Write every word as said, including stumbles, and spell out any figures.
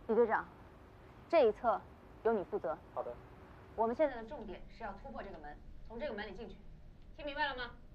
李队长，这一侧由你负责。 好的。 我们现在的重点是要突破这个门，从这个门里进去，听明白了吗？